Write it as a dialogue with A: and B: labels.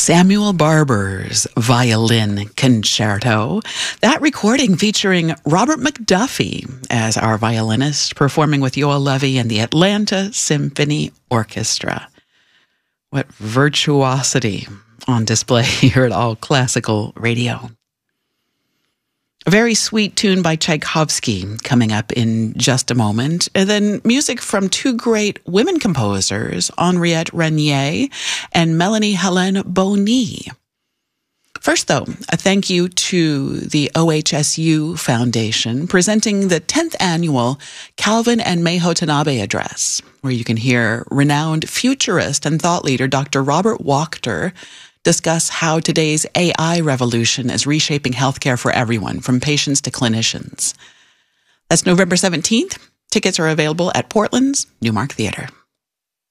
A: Samuel Barber's Violin Concerto. That recording featuring Robert McDuffie as our violinist, performing with Yoel Levy and the Atlanta Symphony Orchestra. What virtuosity on display here at All Classical Radio. A very sweet tune by Tchaikovsky coming up in just a moment. And then music from two great women composers, Henriette Renier and Melanie Helene Boni. First, though, a thank you to the OHSU Foundation presenting the 10th annual Calvin and May Watanabe address, where you can hear renowned futurist and thought leader Dr. Robert Wachter discuss how today's AI revolution is reshaping healthcare for everyone, from patients to clinicians. That's November 17th. Tickets are available at Portland's Newmark Theater.